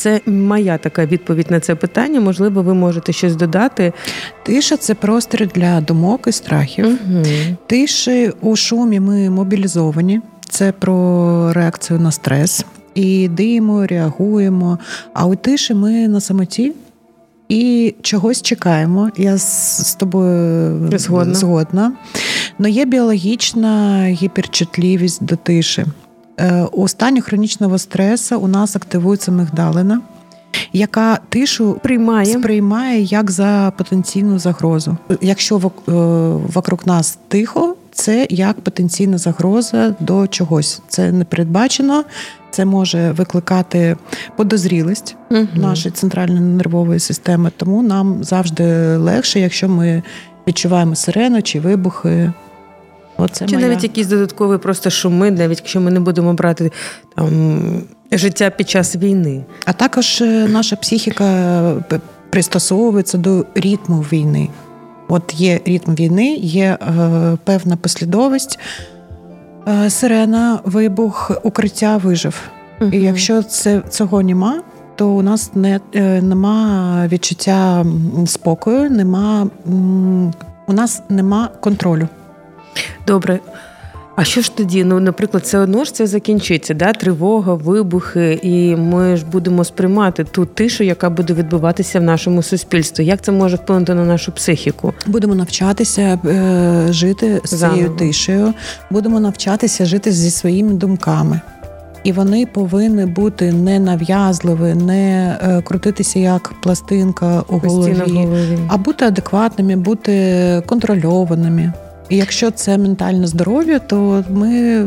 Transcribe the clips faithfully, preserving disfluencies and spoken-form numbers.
Це моя така відповідь на це питання. Можливо, ви можете щось додати. Тиша – це простір для думок і страхів. Угу. Тиші у шумі ми мобілізовані. Це про реакцію на стрес. І діємо, реагуємо. А у тиші ми на самоті і чогось чекаємо. Я з, з тобою згодна. згодна. Но є біологічна гіперчутливість до тиші. У стані хронічного стресу у нас активується мигдалина, яка тишу приймає, сприймає як за потенційну загрозу. Якщо вокруг нас тихо, це як потенційна загроза до чогось. Це не передбачено, це може викликати подозрілість угу. нашої центральної нервової системи. Тому нам завжди легше, якщо ми відчуваємо сирену чи вибухи. Оце Чи моя... навіть якісь додаткові просто шуми, навіть якщо ми не будемо брати там, життя під час війни. А також наша психіка пристосовується до ритму війни. От є ритм війни, є е, певна послідовність, е, сирена, вибух, укриття, вижив. Угу. І якщо це, цього нема, то у нас не, е, нема відчуття спокою, нема, м, у нас нема контролю. Добре. А що ж тоді? Ну, наприклад, все одно ж це закінчиться, да? Тривога, вибухи, і ми ж будемо сприймати ту тишу, яка буде відбуватися в нашому суспільстві. Як це може вплинути на нашу психіку? Будемо навчатися е, жити з цією Заново. тишею, будемо навчатися жити зі своїми думками. І вони повинні бути не нав'язливі, не е, крутитися як пластинка у голові, голові, а бути адекватними, бути контрольованими. І якщо це ментальне здоров'я, то ми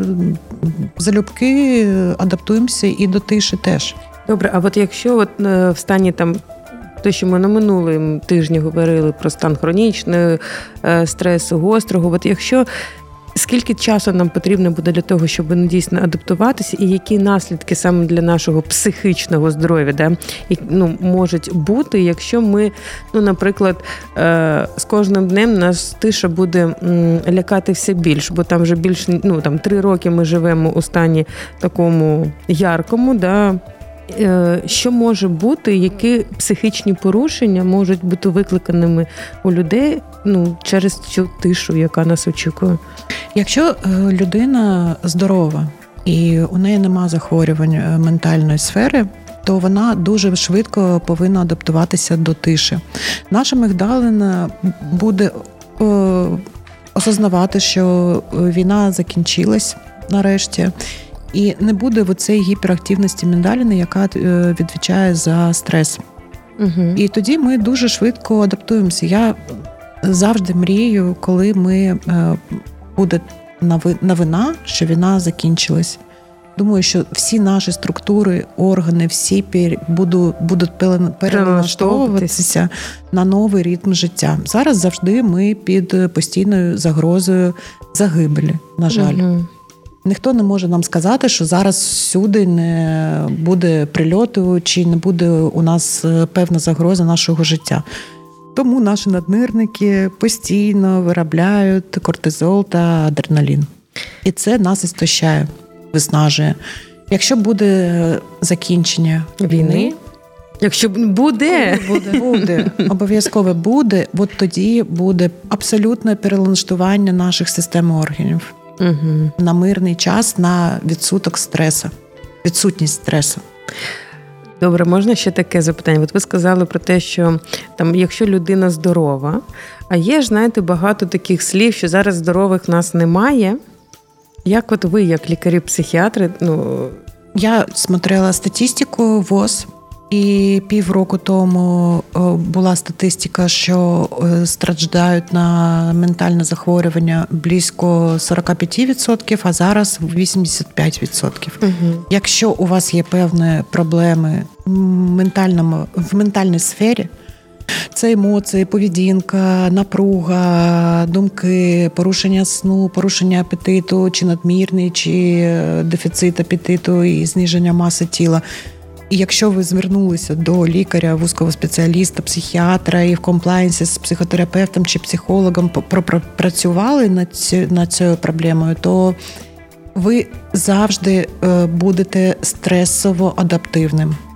залюбки адаптуємося і до тиші теж. Добре, а от якщо от в стані там, те, що ми на минулому тижні говорили про стан хронічного стресу, гострого, от якщо скільки часу нам потрібно буде для того, щоб ну, дійсно адаптуватися, і які наслідки саме для нашого психічного здоров'я, да, ну, можуть бути, якщо ми, ну, наприклад, з кожним днем нас тиша буде лякати все більш, бо там вже більше, ну, там, три роки ми живемо у стані такому яркому, да, що може бути, які психічні порушення можуть бути викликаними у людей, ну, через цю тишу, яка нас очікує? Якщо людина здорова і у неї нема захворювань ментальної сфери, то вона дуже швидко повинна адаптуватися до тиші. Наша мигдалина буде е, осознавати, що війна закінчилась нарешті, і не буде оцеї гіперактивності мигдалини, яка відповідає за стрес. Угу. І тоді ми дуже швидко адаптуємося. Я завжди мрію, коли ми буде новина, що війна закінчилась. Думаю, що всі наші структури, органи, всі будуть перелаштовуватися на новий ритм життя. Зараз завжди ми під постійною загрозою загибелі, на жаль. Угу. Ніхто не може нам сказати, що зараз всюди не буде прильоту, чи не буде у нас певна загроза нашого життя. Тому наші наднирники постійно виробляють кортизол та адреналін. І це нас істощає, виснажує. Якщо буде закінчення війни, якщо буде, буде, буде, обов'язково буде, от тоді буде абсолютне перелаштування наших систем органів. Угу. На мирний час, на відсоток стресу, відсутність стресу. Добре, можна ще таке запитання? От ви сказали про те, що там, якщо людина здорова, а є ж, знаєте, багато таких слів, що зараз здорових нас немає. Як от ви, як лікарі-психіатри, ну... Я смотрела статистику ВОЗ, і півроку тому була статистика, що страждають на ментальне захворювання близько сорок п'ять відсотків, а зараз вісімдесят п'ять відсотків. Угу. Якщо у вас є певні проблеми в ментальному, в ментальній сфері, це емоції, поведінка, напруга, думки, порушення сну, порушення апетиту, чи надмірний, чи дефіцит апетиту і зниження маси тіла. І якщо ви звернулися до лікаря, вузького спеціаліста, психіатра і в комплаєнсі з психотерапевтом чи психологом пропрацювали над цією, над цією проблемою, то ви завжди будете стресово адаптивним.